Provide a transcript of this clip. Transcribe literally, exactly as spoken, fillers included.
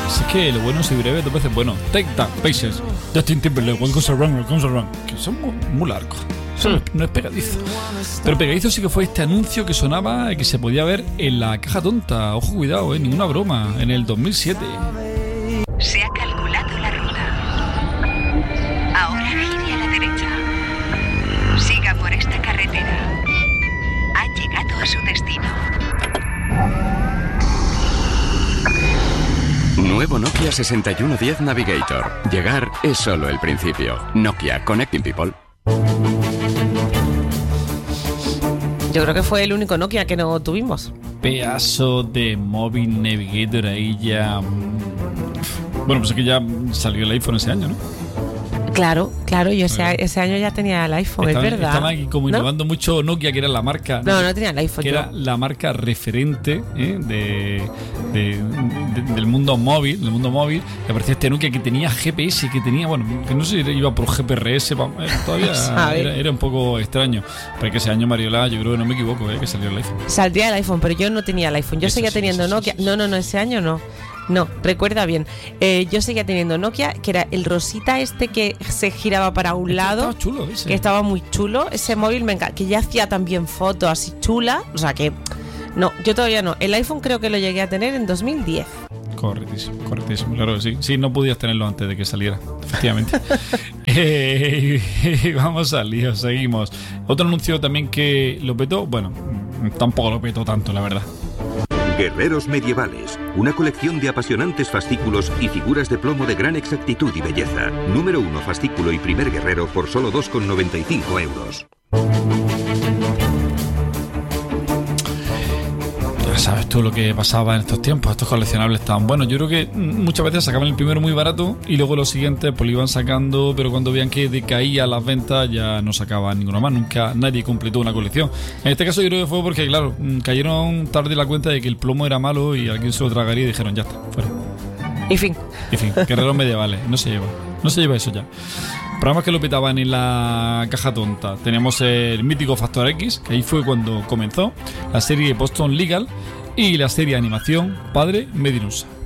Si es que lo bueno si breve, dos veces bueno. Take that, Patience. Justin Timberlake, what goes around, what goes around. Que son muy, muy largos. Eso no, no es pegadizo. Pero pegadizo sí que fue este anuncio que sonaba y que se podía ver en la caja tonta. Ojo, cuidado, eh, ninguna broma. En el dos mil siete. Se ha calculado la ruta. Ahora gire a la derecha. Siga por esta carretera. Ha llegado a su destino. Nuevo Nokia sesenta y uno diez Navigator. Llegar es solo el principio. Nokia, Connecting People. Yo creo que fue el único Nokia que no tuvimos. Pedazo de móvil Navigator ahí ya. Bueno, pues es que ya salió el iPhone ese año, ¿no? Claro, claro, yo ese, ese año ya tenía el iPhone, Estaba, es verdad. Estaba aquí como innovando ¿no? mucho Nokia, que era la marca. No, no tenía el iPhone. Que yo. era la marca referente ¿eh? de, de, de, del mundo móvil, del mundo móvil. Que aparecía este Nokia que tenía G P S, que tenía, bueno, que no sé si iba por G P R S, todavía era, era un poco extraño. Pero que ese año, Mariola, yo creo que no me equivoco, ¿eh? Que salió el iPhone. Saldría el iPhone, pero yo no tenía el iPhone. Yo eso, seguía sí, teniendo eso, Nokia. Sí, sí. No, no, no, ese año no. No, recuerda bien. Eh, yo seguía teniendo Nokia, que era el rosita este que se giraba para un este lado. Estaba chulo ese. Que estaba muy chulo. Ese móvil me encanta. Que ya hacía también fotos así chulas. O sea que. No, yo todavía no. El iPhone creo que lo llegué a tener en dos mil diez. Correctísimo, correctísimo, claro que sí. Sí, no podías tenerlo antes de que saliera, efectivamente. eh, vamos al lío, seguimos. Otro anuncio también que lo petó, bueno, tampoco lo petó tanto, la verdad. Guerreros medievales, una colección de apasionantes fascículos y figuras de plomo de gran exactitud y belleza. Número uno fascículo y primer guerrero por solo dos con noventa y cinco euros. ¿Sabes tú lo que pasaba en estos tiempos? Estos coleccionables estaban buenos. Yo creo que muchas veces sacaban el primero muy barato y luego los siguientes pues lo iban sacando, pero cuando veían que decaía las ventas ya no sacaban ninguno más. Nunca nadie completó una colección. En este caso yo creo que fue porque, claro, cayeron tarde la cuenta de que el plomo era malo y alguien se lo tragaría y dijeron, ya está, fuera. Y fin. Y fin, guerreros medievales. No se lleva. No se lleva eso ya. Programas que lo petaban en la caja tonta. Tenemos el mítico Factor X, que ahí fue cuando comenzó, la serie Boston Legal y la serie de animación Padre Medinosa.